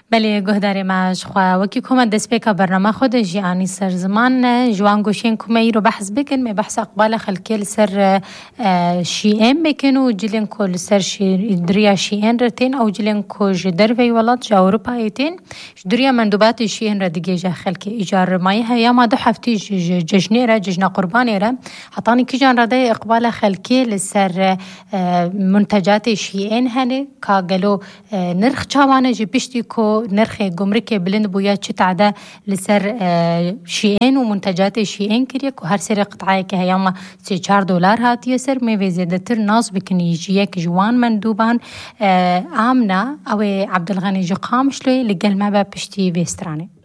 بله گهداری ماش خوا وکی کم دست بک برنامه خودش یعنی سر زمان جوان گوشین کمی رو بحث بکن می بحث اقبال خلکیل سر شیئن بکن و جلن کل سر دریا شیئن رتین او جلن کو جدر وی ولات جا اروپا ایتین دریا مندوبات شیئن را دیگه جا خلکی ایجار مایه یا ما دو هفته جشنی را جشن قربانی را حتانی کی جان رده اقبال خلکیل سر منتجات شیئن هنه کاغلو نرخ چوانه جی پشتی کو نرخ گمرک بلند بویا چه تعدا لسر شیئن و منتجات شیئن کریک و هر سر قطعه که هیاما $4 هاتیه سر می زیاده تر ناز بکنی جیک جوان مندوبان آمنا او عبدالغنی جو قامشلوی لگل ما با پشتی ویسترانه